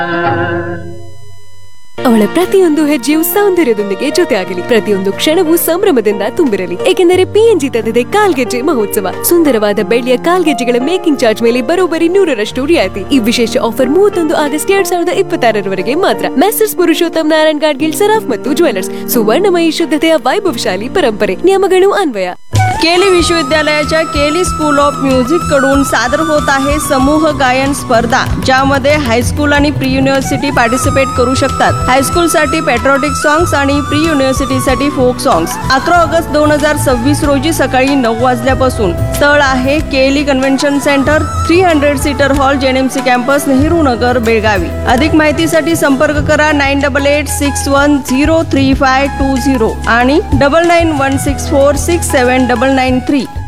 ಅವಳ ಪ್ರತಿಯೊಂದು ಹೆಜ್ಜೆಯು ಸೌಂದರ್ಯದೊಂದಿಗೆ ಜೊತೆಯಾಗಲಿ, ಪ್ರತಿಯೊಂದು ಕ್ಷಣವೂ ಸಂಭ್ರಮದಿಂದ ತುಂಬಿರಲಿ. ಏಕೆಂದರೆ PNG ತಂದಿದೆ ಕಾಲ್ಗೆಜ್ಜೆ ಮಹೋತ್ಸವ. ಸುಂದರವಾದ ಬೆಳ್ಳಿಯ ಕಾಲ್ಗೆಜ್ಜೆಗಳ ಮೇಕಿಂಗ್ ಚಾರ್ಜ್ ಮೇಲೆ ಬರೋಬ್ಬರಿ 100% ರಿಯಾಯಿತಿ. ಈ ವಿಶೇಷ ಆಫರ್ 31 ಆಗಸ್ಟ್ 2026 ಮಾತ್ರ. ಮೆಸರ್ಸ್ ಪುರುಷೋತ್ತಮ್ ನಾರಾಯಣ್ ಗಾಡ್ಗಿಲ್ ಸರಾಫ್ ಮತ್ತು ज्वेलर्स. सुवर्णमयी शुद्धತೆಯ वैभवशाली परंपरे. नियमಗಳು अन्वय. केली विश्वविद्यालयाच्या केली स्कूल ऑफ म्युझिक कडून सादर होत आहे समूह गायन स्पर्धा, ज्यामध्ये हायस्कूल आणि प्री युनिव्हर्सिटी पार्टिसिपेट करू शकतात. हायस्कूल साठी पॅट्रियोटिक सॉंग्स आणि प्री युनिव्हर्सिटी साठी फोक सॉंग्स. 11 ऑगस्ट 2026 रोजी सकाळी 9 वाजल्यापासून. स्थळ आहे केली convention centre, 300 seater hall, JNMC campus, Nehru Nagar, Belagavi. अधिक माहितीसाठी संपर्क करा 9886103520 आणि 9916467993.